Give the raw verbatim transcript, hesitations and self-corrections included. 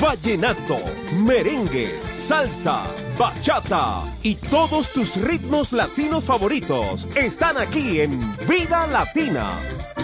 vallenato, merengue, salsa, bachata y todos tus ritmos latinos favoritos están aquí en Vida Latina.